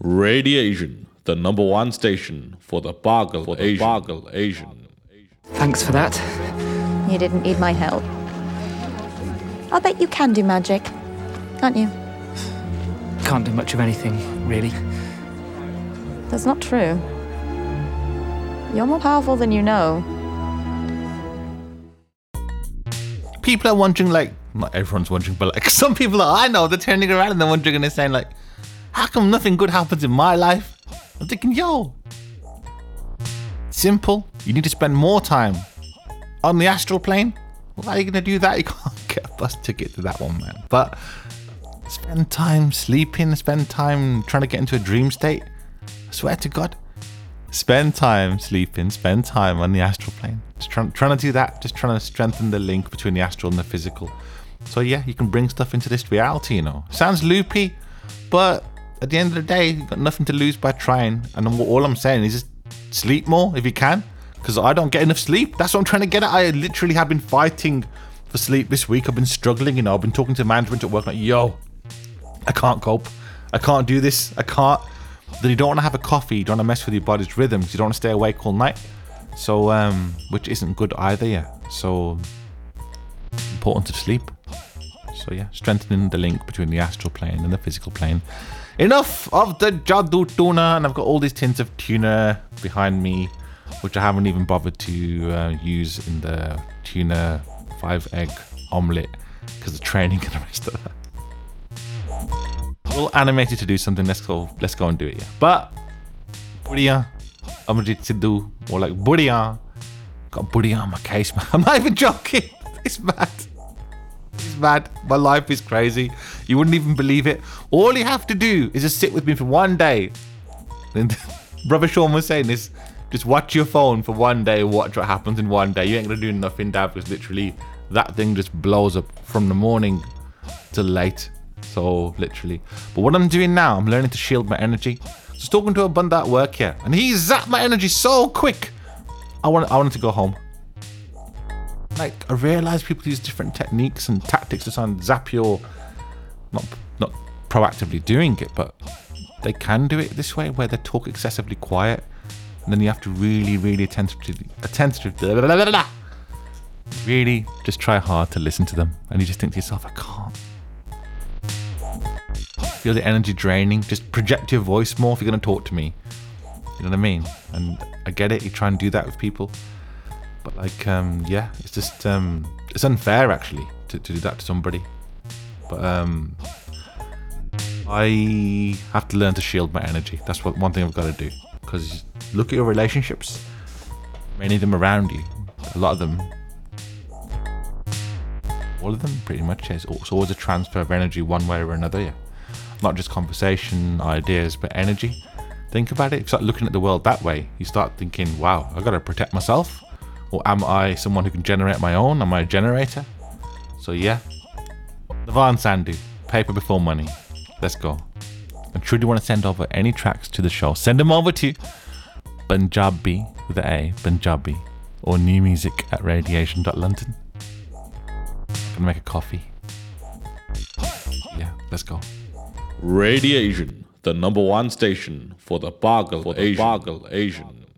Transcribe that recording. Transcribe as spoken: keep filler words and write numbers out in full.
Radiation, the number one station for the Bargle for the Asian. Bargle Asian. Thanks for that. You didn't need my help. I'll bet you can do magic, can't you? Can't do much of anything, really. That's not true. You're more powerful than you know. People are wondering, like, not everyone's wondering, but like some people that I know, they're turning around and they're wondering and they're saying, like, how come nothing good happens in my life? I'm thinking, yo, simple. You need to spend more time on the astral plane. Why are you going to do that? You can't get a bus ticket to that one, man. But spend time sleeping, spend time trying to get into a dream state. I swear to God, spend time sleeping, spend time on the astral plane. Just trying, trying to do that, just trying to strengthen the link between the astral and the physical. So yeah, you can bring stuff into this reality, you know. Sounds loopy, but at the end of the day, you've got nothing to lose by trying. And all I'm saying is just sleep more if you can, because I don't get enough sleep. That's what I'm trying to get at. I literally have been fighting for sleep this week. I've been struggling, you know. I've been talking to management at work like, yo, I can't cope. I can't do this. I can't. Then you don't want to have a coffee. You don't want to mess with your body's rhythms. You don't want to stay awake all night. So, um, which isn't good either, yeah. So, important to sleep. So yeah, strengthening the link between the astral plane and the physical plane. Enough of the Jadoo tuna, and I've got all these tins of tuna behind me, which I haven't even bothered to uh, use in the tuna five egg omelette because of training and the rest of that. All animated to do something. Let's go. Let's go and do it. Yeah. But Budia, I'm ready to do more like Budia. Got Budia on my case, man. I'm not even joking. It's mad. It's mad. My life is crazy. You wouldn't even believe it. All you have to do is just sit with me for one day. And Brother Sean was saying this. Just watch your phone for one day. Watch what happens in one day. You ain't gonna do nothing, Dad, because literally that thing just blows up from the morning till late. So literally. But what I'm doing now, I'm learning to shield my energy. Just talking to a bunda at work here, and he zapped my energy so quick. I want, I wanted to go home. Like, I realized people use different techniques and tactics to try and zap your, not not proactively doing it, but they can do it this way, where they talk excessively quiet, and then you have to really, really attentively, attentively, blah, blah, blah, blah, really just try hard to listen to them, and you just think to yourself, I can't. Feel the energy draining. Just project your voice more if you're going to talk to me. You know what I mean? And I get it. You try and do that with people. But like, um, yeah, it's just, um, it's unfair actually to, to do that to somebody. But um, I have to learn to shield my energy. That's what one thing I've got to do. Because look at your relationships. Many of them around you. A lot of them. All of them pretty much. It's always a transfer of energy one way or another. Yeah. Not just conversation, ideas, but energy. Think about it. If you start looking at the world that way, you start thinking, wow, I've got to protect myself. Or am I someone who can generate my own? Am I a generator? So yeah. Navan Sandhu, paper before money. Let's go. And should you want to send over any tracks to the show, send them over to Punjabi with an A, Punjabi, or new music at radiation dot london. Gonna make a coffee. Yeah, let's go. Radiation, the number one station for the Bargle for the Asian. Bargle Asian.